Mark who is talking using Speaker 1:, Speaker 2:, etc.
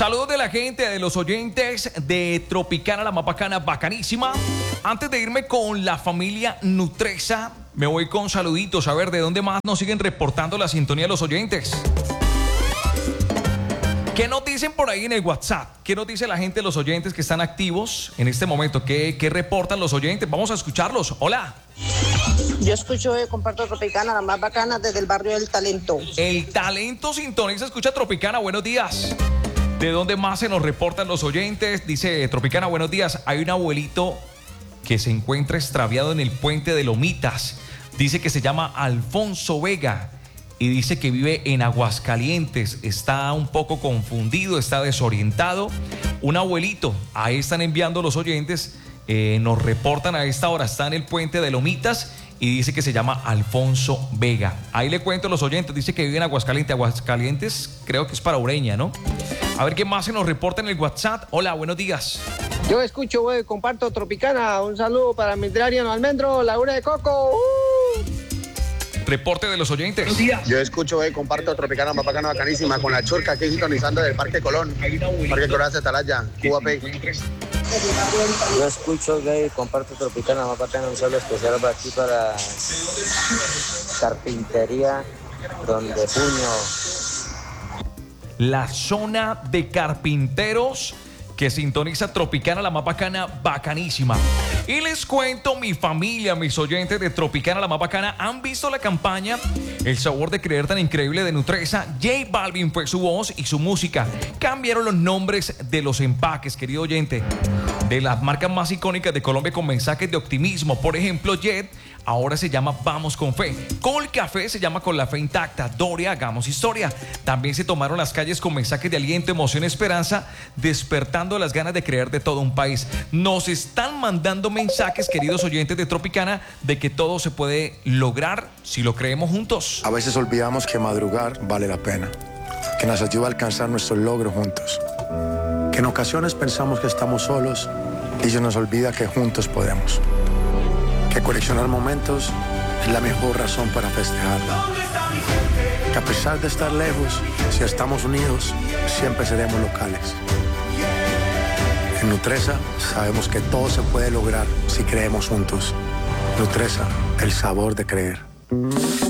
Speaker 1: Saludos de la gente, de los oyentes de Tropicana, la más bacana, bacanísima. Antes de irme con la familia Nutresa, me voy con saluditos a ver de dónde más nos siguen reportando la sintonía de los oyentes. ¿Qué nos dicen por ahí en el WhatsApp? ¿Qué nos dice la gente de los oyentes que están activos en este momento? ¿Qué reportan los oyentes? Vamos a escucharlos. Hola.
Speaker 2: Yo escucho Comparto Tropicana, la más bacana desde el barrio del Talento.
Speaker 1: El Talento sintoniza, escucha Tropicana, buenos días. ¿De dónde más se nos reportan los oyentes? Dice Tropicana, buenos días. Hay un abuelito que se encuentra extraviado en el puente de Lomitas. Dice que se llama Alfonso Vega y dice que vive en Aguascalientes. Está un poco confundido, está desorientado. Un abuelito, ahí están enviando los oyentes, nos reportan a esta hora, está en el puente de Lomitas y dice que se llama Alfonso Vega. Ahí le cuento a los oyentes, dice que vive en Aguascalientes. Aguascalientes creo que es para Ureña, ¿no? A ver qué más se nos reporta en el WhatsApp. Hola, buenos días.
Speaker 3: Yo escucho, Comparto Tropicana. Un saludo para Midrariano Almendro, Laura de Coco.
Speaker 1: Reporte de los oyentes.
Speaker 4: Yo escucho, Comparto Tropicana, más bacana, bacanísima, con la churca aquí sintonizando del Parque Colón. Parque Colón de Atalaya, Cuba Pay.
Speaker 5: Yo escucho, Comparto Tropicana, más bacana, un saludo especial para aquí, para Carpintería, Donde Puño.
Speaker 1: La zona de carpinteros que sintoniza Tropicana, la más bacana, bacanísima. Y les cuento, mi familia, mis oyentes de Tropicana, la más bacana, han visto la campaña El sabor de creer tan increíble de Nutresa. J Balvin fue su voz y su música. Cambiaron los nombres de los empaques, querido oyente, de las marcas más icónicas de Colombia con mensajes de optimismo. Por ejemplo, Jet ahora se llama Vamos con Fe. Col Café se llama Con la Fe Intacta. Doria, Hagamos Historia. También se tomaron las calles con mensajes de aliento, emoción, esperanza, despertando las ganas de creer de todo un país. Nos están mandando mensajes, queridos oyentes de Tropicana, de que todo se puede lograr si lo creemos juntos.
Speaker 6: A veces olvidamos que madrugar vale la pena, que nos ayuda a alcanzar nuestros logros juntos, que en ocasiones pensamos que estamos solos y se nos olvida que juntos podemos, que coleccionar momentos es la mejor razón para festejar, que a pesar de estar lejos, si estamos unidos, siempre seremos locales. En Nutresa sabemos que todo se puede lograr si creemos juntos. Nutresa, el sabor de creer.